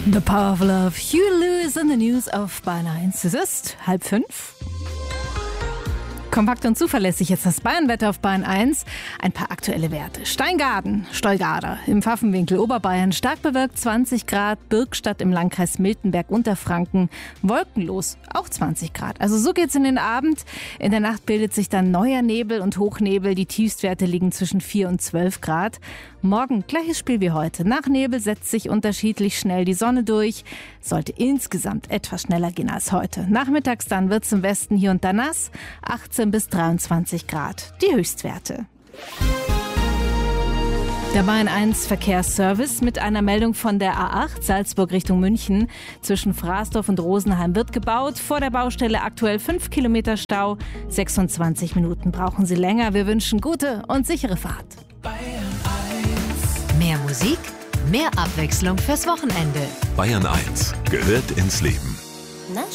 The Power of Love, Huey Lewis in the News auf Bayern 1. Es ist 4:30. Kompakt und zuverlässig jetzt das Bayernwetter auf Bayern 1. Ein paar aktuelle Werte. Steingaden, Stolgader im Pfaffenwinkel Oberbayern, stark bewölkt 20 Grad, Birkstadt im Landkreis Miltenberg Unterfranken, wolkenlos auch 20 Grad. Also so geht's in den Abend. In der Nacht bildet sich dann neuer Nebel und Hochnebel. Die Tiefstwerte liegen zwischen 4 und 12 Grad. Morgen gleiches Spiel wie heute. Nach Nebel setzt sich unterschiedlich schnell die Sonne durch. Sollte insgesamt etwas schneller gehen als heute. Nachmittags dann wird's im Westen hier und da nass. 18 bis 23 Grad, die Höchstwerte. Der Bayern 1 Verkehrsservice mit einer Meldung von der A8 Salzburg Richtung München. Zwischen Fraßdorf und Rosenheim wird gebaut. Vor der Baustelle aktuell 5 Kilometer Stau. 26 Minuten brauchen Sie länger. Wir wünschen gute und sichere Fahrt. Bayern 1. Mehr Musik, mehr Abwechslung fürs Wochenende. Bayern 1 gehört ins Leben.